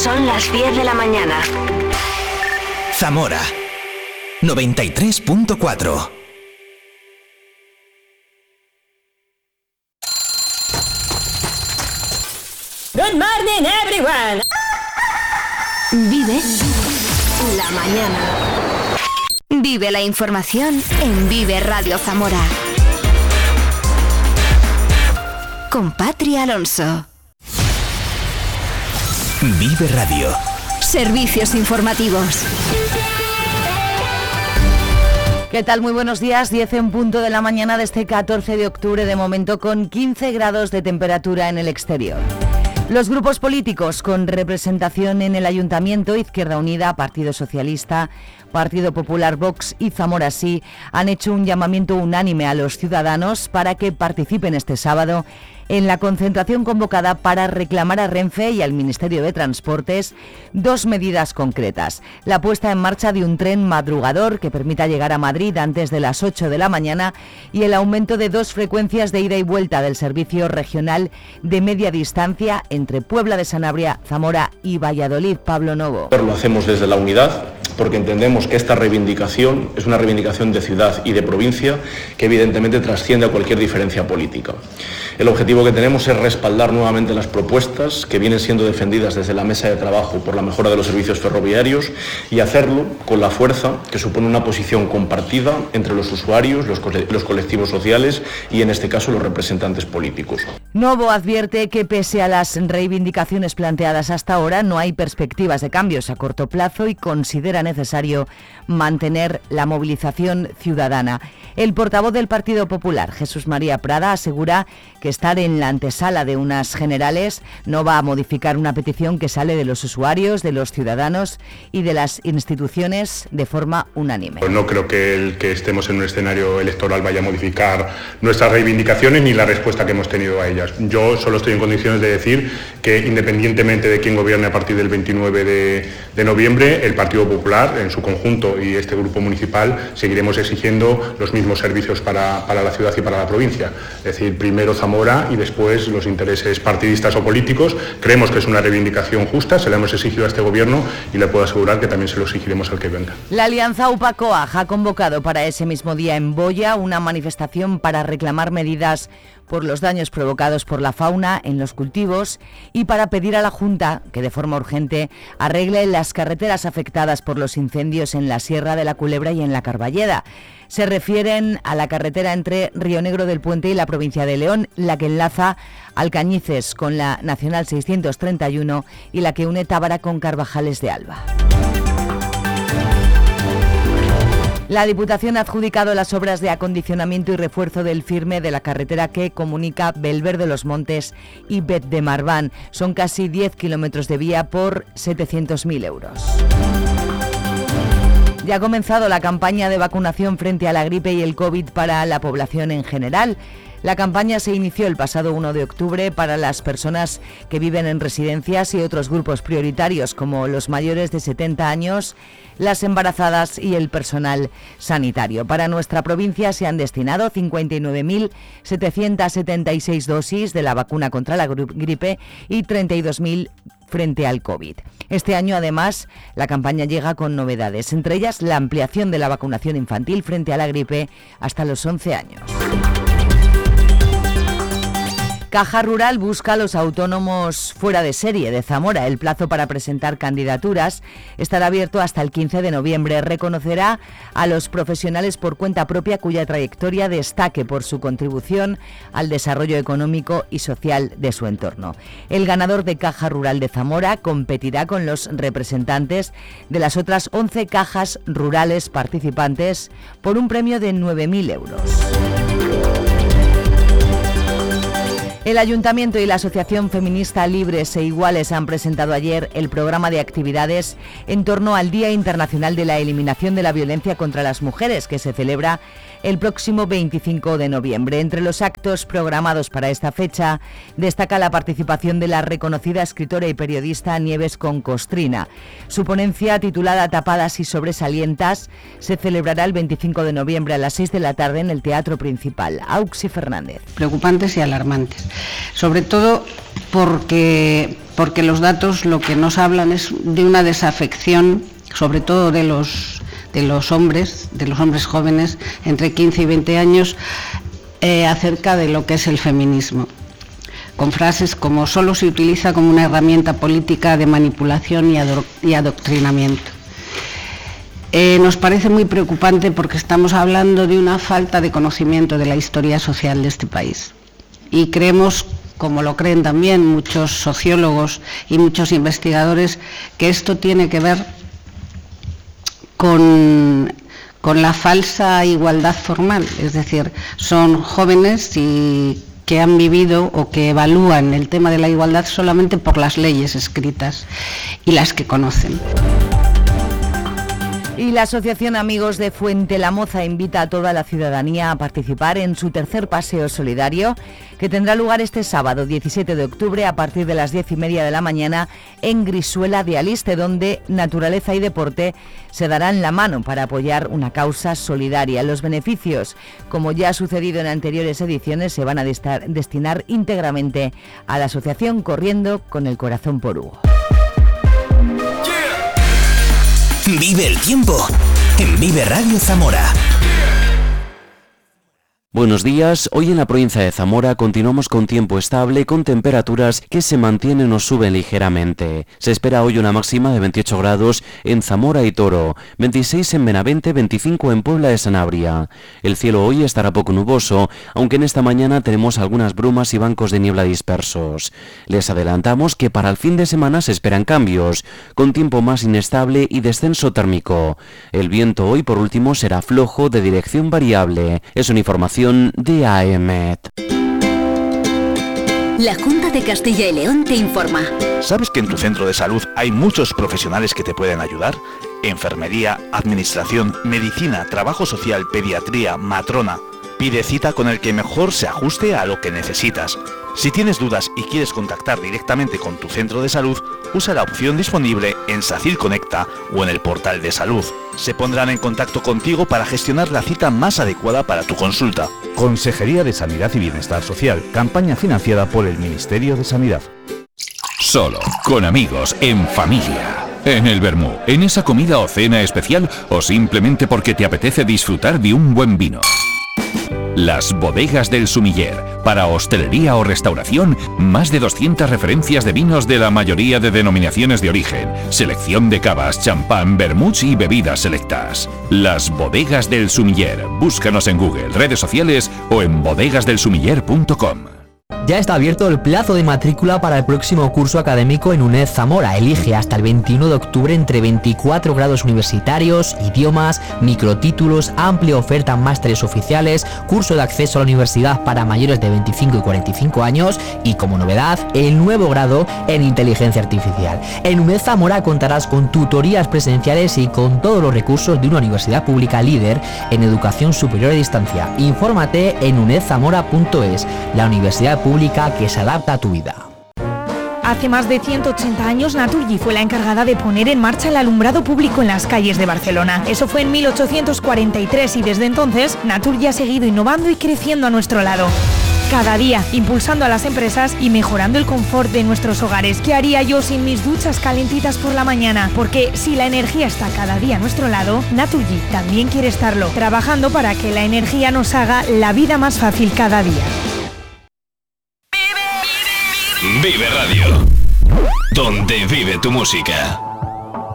Son las 10 de la mañana. Zamora 93.4. Good morning, everyone. Vive la mañana. Vive la información en Vive Radio Zamora. Con Patri Alonso. Vive Radio. Servicios informativos. ¿Qué tal? Muy buenos días. 10 en punto de la mañana de este 14 de octubre, de momento con 15 grados de temperatura en el exterior. Los grupos políticos con representación en el Ayuntamiento, Izquierda Unida, Partido Socialista, Partido Popular, Vox y Zamora Sí, han hecho un llamamiento unánime a los ciudadanos para que participen este sábado en la concentración convocada para reclamar a Renfe y al Ministerio de Transportes dos medidas concretas: la puesta en marcha de un tren madrugador que permita llegar a Madrid antes de las 8 de la mañana y el aumento de 2 frecuencias de ida y vuelta del servicio regional de media distancia entre Puebla de Sanabria, Zamora y Valladolid. Pablo Novo. Lo hacemos desde la unidad, porque entendemos que esta reivindicación es una reivindicación de ciudad y de provincia que evidentemente trasciende a cualquier diferencia política. El objetivo que tenemos es respaldar nuevamente las propuestas que vienen siendo defendidas desde la mesa de trabajo por la mejora de los servicios ferroviarios y hacerlo con la fuerza que supone una posición compartida entre los usuarios, los colectivos sociales y, en este caso, los representantes políticos. Novo advierte que pese a las reivindicaciones planteadas hasta ahora, no hay perspectivas de cambios a corto plazo y considera necesario mantener la movilización ciudadana. El portavoz del Partido Popular, Jesús María Prada, asegura que estar en la antesala de unas generales no va a modificar una petición que sale de los usuarios, de los ciudadanos y de las instituciones de forma unánime. No creo que el que estemos en un escenario electoral vaya a modificar nuestras reivindicaciones ni la respuesta que hemos tenido a ellas. Yo solo estoy en condiciones de decir que, independientemente de quién gobierne a partir del 29 de noviembre, el Partido Popular en su conjunto y este grupo municipal seguiremos exigiendo los mismos servicios para la ciudad y para la provincia. Es decir, primero Zamora y después los intereses partidistas o políticos. Creemos que es una reivindicación justa, se la hemos exigido a este gobierno y le puedo asegurar que también se lo exigiremos al que venga. La Alianza UPA-COAG ha convocado para ese mismo día en Boya una manifestación para reclamar medidas por los daños provocados por la fauna en los cultivos y para pedir a la Junta que de forma urgente arregle las carreteras afectadas por los incendios en la Sierra de la Culebra y en la Carballeda. Se refieren a la carretera entre Río Negro del Puente y la provincia de León, la que enlaza Alcañices con la Nacional 631 y la que une Tábara con Carvajales de Alba. La Diputación ha adjudicado las obras de acondicionamiento y refuerzo del firme de la carretera que comunica Belver de los Montes y Bet de Marván. Son casi 10 kilómetros de vía por 700.000 euros. Ya ha comenzado la campaña de vacunación frente a la gripe y el COVID para la población en general. La campaña se inició el pasado 1 de octubre para las personas que viven en residencias y otros grupos prioritarios como los mayores de 70 años, las embarazadas y el personal sanitario. Para nuestra provincia se han destinado 59.776 dosis de la vacuna contra la gripe y 32.000 frente al COVID. Este año, además, la campaña llega con novedades, entre ellas la ampliación de la vacunación infantil frente a la gripe hasta los 11 años. Caja Rural busca a los autónomos fuera de serie de Zamora. El plazo para presentar candidaturas estará abierto hasta el 15 de noviembre. Reconocerá a los profesionales por cuenta propia cuya trayectoria destaque por su contribución al desarrollo económico y social de su entorno. El ganador de Caja Rural de Zamora competirá con los representantes de las otras 11 cajas rurales participantes por un premio de 9.000 euros. El Ayuntamiento y la Asociación Feminista Libres e Iguales han presentado ayer el programa de actividades en torno al Día Internacional de la Eliminación de la Violencia contra las Mujeres, que se celebra el próximo 25 de noviembre. Entre los actos programados para esta fecha destaca la participación de la reconocida escritora y periodista Nieves Concostrina. Su ponencia, titulada Tapadas y sobresalientas, se celebrará el 25 de noviembre a las 6 de la tarde en el Teatro Principal. Auxi Fernández. Preocupantes y alarmantes. Sobre todo porque los datos lo que nos hablan es de una desafección, sobre todo de los hombres jóvenes entre 15 y 20 años, acerca de lo que es el feminismo, con frases como solo se utiliza como una herramienta política de manipulación y adoctrinamiento. Nos parece muy preocupante porque estamos hablando de una falta de conocimiento de la historia social de este país, y creemos, como lo creen también muchos sociólogos y muchos investigadores, que esto tiene que ver con la falsa igualdad formal, es decir, son jóvenes que han vivido o que evalúan el tema de la igualdad solamente por las leyes escritas y las que conocen. Y la Asociación Amigos de Fuente la Moza invita a toda la ciudadanía a participar en su tercer paseo solidario, que tendrá lugar este sábado 17 de octubre a partir de las 10:30 de la mañana en Grisuela de Aliste, donde Naturaleza y Deporte se darán la mano para apoyar una causa solidaria. Los beneficios, como ya ha sucedido en anteriores ediciones, se van a destinar íntegramente a la asociación Corriendo con el Corazón por Hugo. Vive el tiempo en Vive Radio Zamora. Buenos días, hoy en la provincia de Zamora continuamos con tiempo estable, con temperaturas que se mantienen o suben ligeramente. Se espera hoy una máxima de 28 grados en Zamora y Toro, 26 en Benavente, 25 en Puebla de Sanabria. El cielo hoy estará poco nuboso, aunque en esta mañana tenemos algunas brumas y bancos de niebla dispersos. Les adelantamos que para el fin de semana se esperan cambios, con tiempo más inestable y descenso térmico. El viento hoy, por último, será flojo de dirección variable. Es una información de AEMET. La Junta de Castilla y León te informa. ¿Sabes que en tu centro de salud hay muchos profesionales que te pueden ayudar? Enfermería, administración, medicina, trabajo social, pediatría, matrona. Pide cita con el que mejor se ajuste a lo que necesitas. Si tienes dudas y quieres contactar directamente con tu centro de salud, usa la opción disponible en SACIR Conecta o en el portal de salud. Se pondrán en contacto contigo para gestionar la cita más adecuada para tu consulta. Consejería de Sanidad y Bienestar Social, campaña financiada por el Ministerio de Sanidad. Solo, con amigos, en familia. En el vermú, en esa comida o cena especial, o simplemente porque te apetece disfrutar de un buen vino. Las Bodegas del Sumiller. Para hostelería o restauración, más de 200 referencias de vinos de la mayoría de denominaciones de origen. Selección de cavas, champán, vermuts y bebidas selectas. Las Bodegas del Sumiller. Búscanos en Google, redes sociales o en bodegasdelsumiller.com. Ya está abierto el plazo de matrícula para el próximo curso académico en UNED Zamora. Elige hasta el 21 de octubre entre 24 grados universitarios, idiomas, microtítulos, amplia oferta en másteres oficiales, curso de acceso a la universidad para mayores de 25 y 45 años y, como novedad, el nuevo grado en inteligencia artificial. En UNED Zamora contarás con tutorías presenciales y con todos los recursos de una universidad pública líder en educación superior a distancia. Infórmate en unedzamora.es, la universidad pública que se adapta a tu vida. Hace más de 180 años, Naturgy fue la encargada de poner en marcha el alumbrado público en las calles de Barcelona. Eso fue en 1843 y desde entonces, Naturgy ha seguido innovando y creciendo a nuestro lado. Cada día, impulsando a las empresas y mejorando el confort de nuestros hogares. ¿Qué haría yo sin mis duchas calentitas por la mañana? Porque si la energía está cada día a nuestro lado, Naturgy también quiere estarlo, trabajando para que la energía nos haga la vida más fácil cada día. Vive Radio, donde vive tu música.